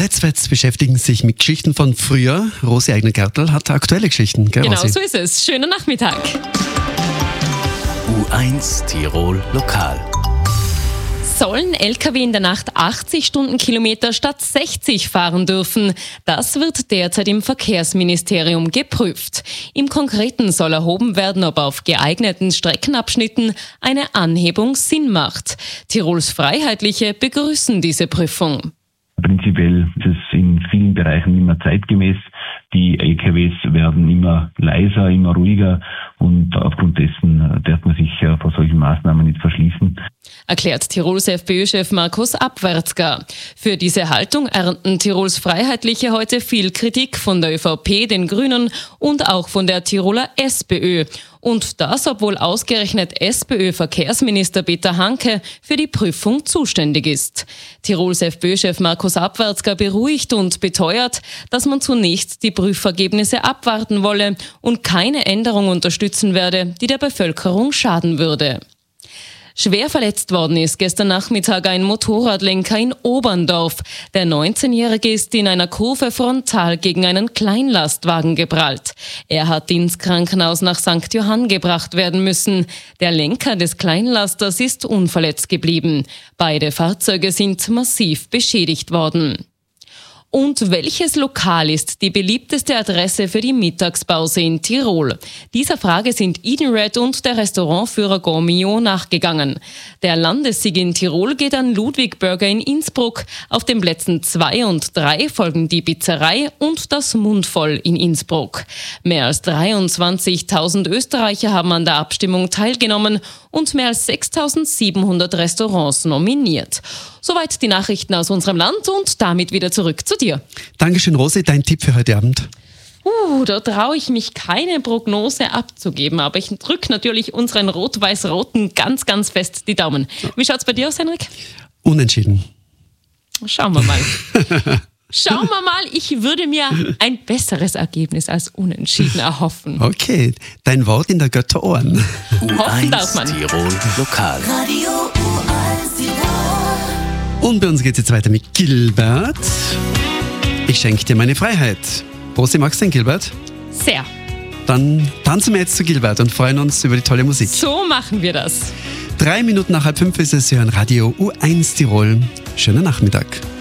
Letztwärts beschäftigen sich mit Geschichten von früher. Rosi Eigner-Gärtl hat aktuelle Geschichten, gell, Genau, Rosi? so ist es. Schönen Nachmittag. U1 Tirol Lokal. Sollen Lkw in der Nacht 80 Stundenkilometer statt 60 fahren dürfen? Das wird derzeit im Verkehrsministerium geprüft. Im Konkreten soll erhoben werden, ob auf geeigneten Streckenabschnitten eine Anhebung Sinn macht. Tirols Freiheitliche begrüßen diese Prüfung. Prinzipiell ist es in vielen Bereichen immer zeitgemäß. Die LKWs werden immer leiser, immer ruhiger und aufgrund dessen darf man sich vor solchen Maßnahmen nicht verschließen. Erklärt Tirols FPÖ-Chef Markus Abwärtsger. Für diese Haltung ernten Tirols Freiheitliche heute viel Kritik von der ÖVP, den Grünen und auch von der Tiroler SPÖ. Und das, obwohl ausgerechnet SPÖ-Verkehrsminister Peter Hanke für die Prüfung zuständig ist. Tirols FPÖ-Chef Markus Abwärtsger beruhigt und beteuert, dass man zunächst die Prüfergebnisse abwarten wolle und keine Änderung unterstützen werde, die der Bevölkerung schaden würde. Schwer verletzt worden ist gestern Nachmittag ein Motorradlenker in Oberndorf. Der 19-Jährige ist in einer Kurve frontal gegen einen Kleinlastwagen geprallt. Er hat ins Krankenhaus nach St. Johann gebracht werden müssen. Der Lenker des Kleinlasters ist unverletzt geblieben. Beide Fahrzeuge sind massiv beschädigt worden. Und welches Lokal ist die beliebteste Adresse für die Mittagspause in Tirol? Dieser Frage sind Edenred und der Restaurantführer Gourmillon nachgegangen. Der Landessieg in Tirol geht an Ludwig Burger in Innsbruck. Auf den Plätzen 2 und 3 folgen die Pizzerei und das Mundvoll in Innsbruck. Mehr als 23.000 Österreicher haben an der Abstimmung teilgenommen und mehr als 6.700 Restaurants nominiert. Soweit die Nachrichten aus unserem Land und damit wieder zurück zu dir. Dankeschön, Rosi. Dein Tipp für heute Abend? Da traue ich mich keine Prognose abzugeben, aber ich drücke natürlich unseren Rot-Weiß-Roten ganz, ganz fest die Daumen. Wie schaut's bei dir aus, Henrik? Unentschieden. Schauen wir mal. Schauen wir mal, ich würde mir ein besseres Ergebnis als Unentschieden erhoffen. Okay, dein Wort in der Götterohren. Hoffen darf man. U1 Tirol Lokal. Radio U1 Tirol. Und bei uns geht es jetzt weiter mit Gilbert. Ich schenke dir meine Freiheit. Rosi, magst du den Gilbert? Sehr. Dann tanzen wir jetzt zu Gilbert und freuen uns über die tolle Musik. So machen wir das. 3 Minuten nach 4:30 ist es, Sie hören Radio U1 Tirol. Schönen Nachmittag.